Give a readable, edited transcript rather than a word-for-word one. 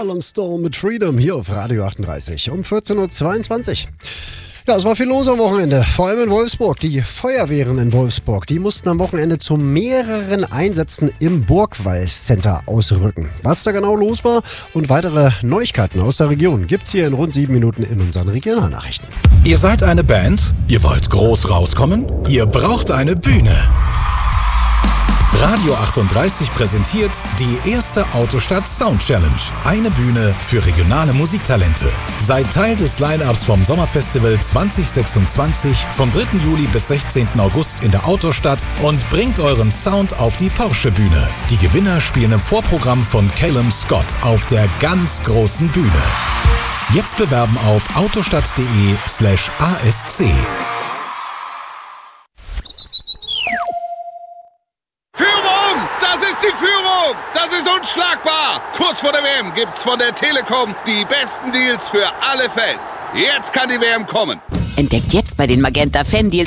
Alan Stone mit Freedom hier auf Radio 38 um 14.22 Uhr. Ja, es war viel los am Wochenende, vor allem in Wolfsburg. Die Feuerwehren in Wolfsburg, die mussten am Wochenende zu mehreren Einsätzen im Burgwall-Center ausrücken. Was da genau los war und weitere Neuigkeiten aus der Region gibt's hier in rund 7 Minuten in unseren Regionalnachrichten. Ihr seid eine Band? Ihr wollt groß rauskommen? Ihr braucht eine Bühne. Radio 38 präsentiert die erste Autostadt Sound Challenge. Eine Bühne für regionale Musiktalente. Seid Teil des Line-Ups vom Sommerfestival 2026 vom 3. Juli bis 16. August in der Autostadt und bringt euren Sound auf die Porsche-Bühne. Die Gewinner spielen im Vorprogramm von Calum Scott auf der ganz großen Bühne. Jetzt bewerben auf autostadt.de/ASC. Die Führung, das ist unschlagbar. Kurz vor der WM gibt's von der Telekom die besten Deals für alle Fans. Jetzt kann die WM kommen. Entdeckt jetzt bei den Magenta Fan Deals